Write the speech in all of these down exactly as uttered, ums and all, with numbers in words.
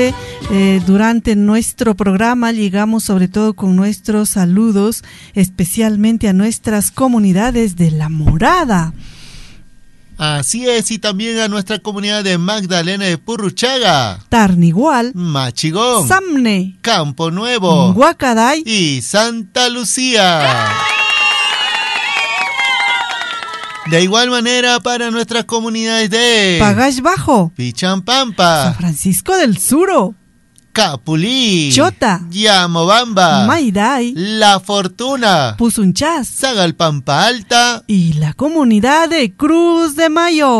Eh, durante nuestro programa llegamos sobre todo con nuestros saludos, especialmente a nuestras comunidades de La Morada. Así es, y también a nuestra comunidad de Magdalena de Purruchaga, Tarnigual, Machigón, Samne, Campo Nuevo, Huacaday y Santa Lucía. De igual manera para nuestras comunidades de Pagash Bajo, Pichampampa, San Francisco del Suro, Capulí, Chota, Yamobamba, Mayday, La Fortuna, Pusunchás, Sagalpampa Alta y la comunidad de Cruz de Mayo.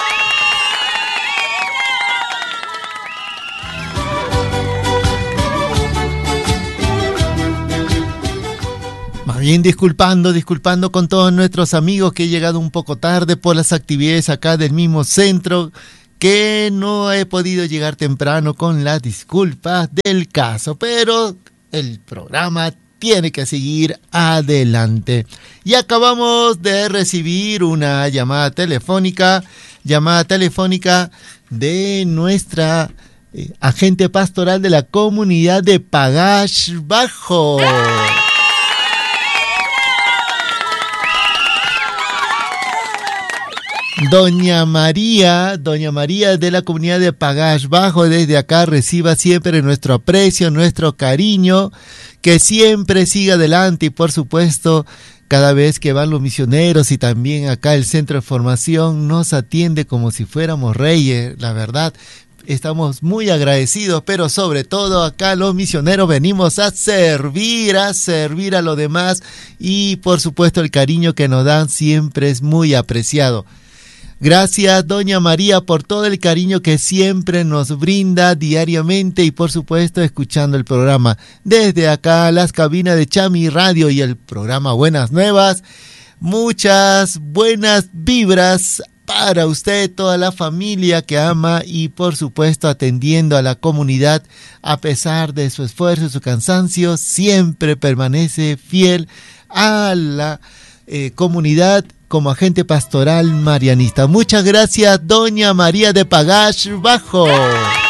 Más bien disculpando, disculpando con todos nuestros amigos que he llegado un poco tarde por las actividades acá del mismo centro, que no he podido llegar temprano, con las disculpas del caso, pero el programa tiene que seguir adelante. Y acabamos de recibir una llamada telefónica, llamada telefónica de nuestra eh, agente pastoral de la comunidad de Pagash Bajo. Doña María, Doña María de la comunidad de Pagash Bajo, desde acá reciba siempre nuestro aprecio, nuestro cariño, que siempre siga adelante y por supuesto cada vez que van los misioneros y también acá el centro de formación nos atiende como si fuéramos reyes, la verdad. Estamos muy agradecidos, pero sobre todo acá los misioneros venimos a servir, a servir a los demás y por supuesto el cariño que nos dan siempre es muy apreciado. Gracias, Doña María, por todo el cariño que siempre nos brinda diariamente y por supuesto escuchando el programa. Desde acá, las cabinas de Chami Radio y el programa Buenas Nuevas, muchas buenas vibras para usted, toda la familia que ama y por supuesto atendiendo a la comunidad a pesar de su esfuerzo y su cansancio, siempre permanece fiel a la eh, comunidad como agente pastoral marianista. Muchas gracias, Doña María de Pagash Bajo.